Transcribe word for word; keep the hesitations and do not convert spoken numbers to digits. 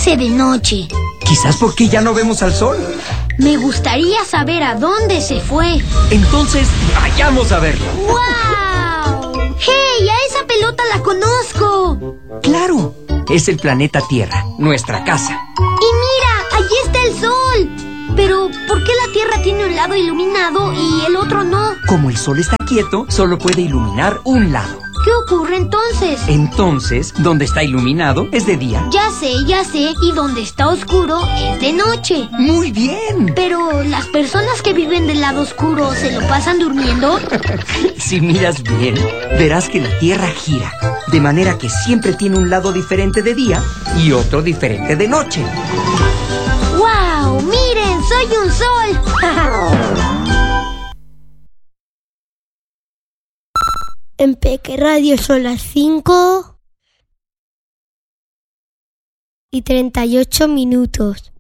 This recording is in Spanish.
hace de noche? Quizás porque ya no vemos al sol. Me gustaría saber a dónde se fue. Entonces, vayamos a verlo. ¡Wow! ¡Hey! ¡A esa pelota la conozco! ¡Claro! Es el planeta Tierra, nuestra casa. ¡Y mira! ¡Allí está el sol! Pero, ¿por qué la Tierra tiene un lado iluminado y el otro no? Como el sol está quieto, solo puede iluminar un lado. ¿Qué ocurre entonces? Entonces, donde está iluminado es de día. Ya sé, ya sé. Y donde está oscuro es de noche. ¡Muy bien! Pero, ¿las personas que viven del lado oscuro se lo pasan durmiendo? Si miras bien, verás que la Tierra gira, de manera que siempre tiene un lado diferente de día y otro diferente de noche. ¡Wow! ¡Miren! ¡Soy un sol! En Peque Radio son las cinco y treinta y ocho minutos.